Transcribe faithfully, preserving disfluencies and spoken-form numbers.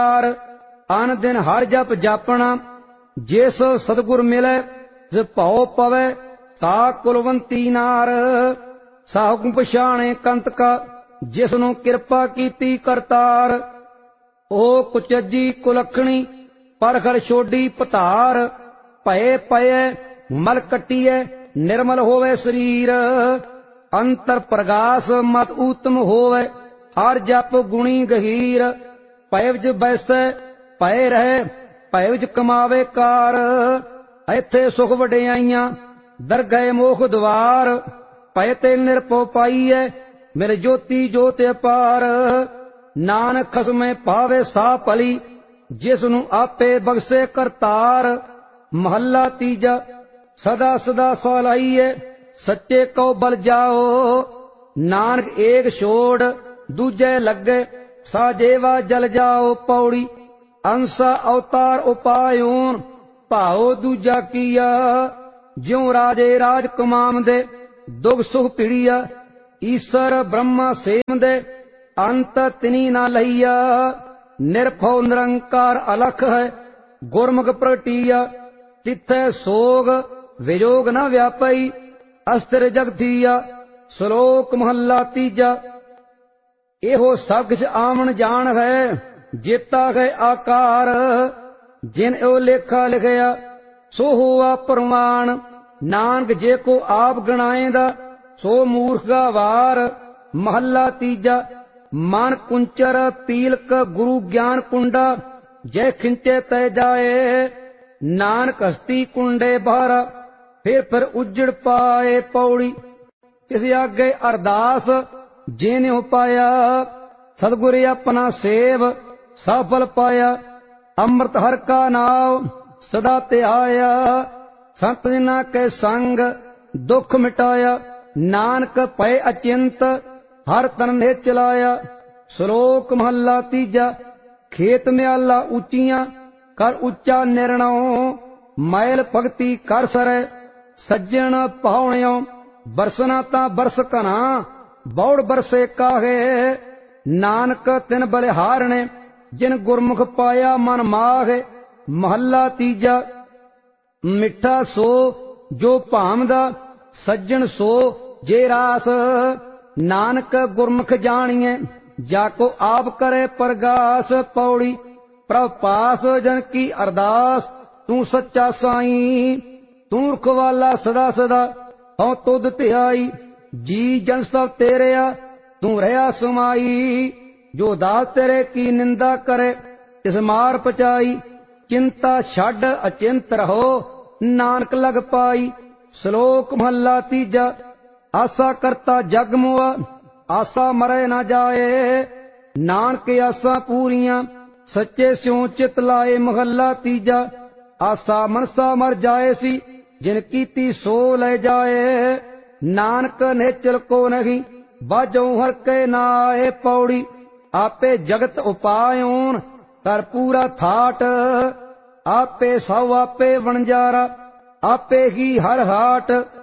आन दिन हर जप जापना, जिस सतगुर मिले जिस भाव पवे, ता कुलवंती नार। साहुक पछाणे कंत का, जिसनु किरपा कीती करतार। ओ कुचजी कुलखणी, परखर छोडी पतार। भये पये मल कटिए, निर्मल होवे शरीर। अंतर प्रगास मत उत्तम होवे, हर जप गुणी गहीर। भय विच बैसै भय रहे, भय विच कमावे कार। इत्थे सुख वडियाइयां, दरगह मोख द्वार। भय ते निरभउ पाईए, मेरे ज्योति ज्योत अपार। नानक खसमे पावे सा भली, जिसनु आपे बख्शे करतार। महला तीजा, सदा सदा सलाइए, सच्चे को बल जाओ। नानक एक छोड़, दूजे लगे, साजेवा जल जाओ। पौड़ी अंसा अवतार उपायों, भाओ दूजा किया। ज्यों राजे राज कमाम दे, दुख सुख पीड़िया। ईश्वर ब्रह्मा सेम दे, अंत तिनी ना लइया। निरभउ निरंकार अलख है, गुरमुख प्रगटिया। तिथे सोग वियोग न व्यापई, अस्थिर जग थीया। श्लोक महला तीजा। एहो सब किछ आवन जान है, जेता है आकार। जिन ओ लेखा लिखया, सो हुआ प्रमाण। नानक जे को आप गणाएंदा, सो मूर्ख का वार। महला तीजा। मन कुंचर पीलक गुरु ज्ञान कुंडा, जय खिंचे तय जाए। नानक हस्ती कुंडे बाहर, फिर फिर उजड़ पाए। पौड़ी किस आगे अरदास, जेने पाया। सतगुर अपना सेव, सफल पाया। अमृत हर का नाव, सदा त्याया। संत जिना के संग, दुख मिटाया। नानक पय अचिंत, हर तन ने चलाया। श्लोक महला तीजा। खेत म्याला ऊंचियां, कर उच्चा निर्णय। मैल भगति कर सरै, सज्जन पावणियों। बरसना ता बरस कना, बौड़ बरसे काहे। नानक तिन बलिहारणे, जिन गुरमुख पाया मन माहे। महला तीजा। मिठा सो जो भामदा, सज्जन सो जे रास। नानक गुरमुख जानिए, जाको आप करे प्रगास। पौड़ी प्रभ पास जन की अरदास, तू सच्चा साईं। तू रखवाला सदा सदा, हूं तुध ध्याई। जी जन सब तेरेया, तू रहा समाई। जो दास तेरे की निंदा करे, तिस मार पचाई। चिंता छड अचिंत रहो, नानक लग पाई। श्लोक महला तीजा। आसा करता जग मोआ, आसा मरे न जाए। नानक आसा पूरियां, सच्चे स्यों चित लाए। महला तीजा। आसा मनसा मर जाए सी, जिन कीती सो ले जाए। नानक नेचल को नहीं, बाजो हर के नाए। पौड़ी आपे जगत उपायों, कर पूरा थाट। आपे सौ आपे वणजारा, आपे ही हर हाट।